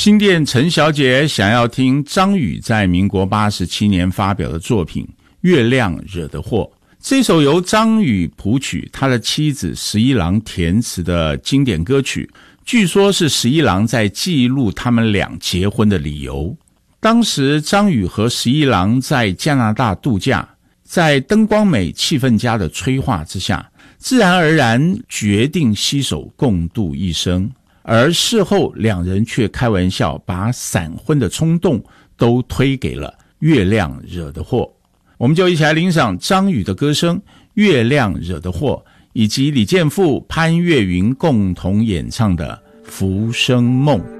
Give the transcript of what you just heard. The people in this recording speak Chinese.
新店陈小姐想要听张宇在民国87年发表的作品《月亮惹的祸》，这首由张宇谱曲，他的妻子十一郎填词的经典歌曲，据说是十一郎在记录他们俩结婚的理由。当时张宇和十一郎在加拿大度假，在灯光美气氛佳的催化之下，自然而然决定携手共度一生。而事后两人却开玩笑把闪婚的冲动都推给了月亮惹的祸。我们就一起来欣赏张宇的歌声《月亮惹的祸》，以及李健富、潘越云共同演唱的《浮生梦》。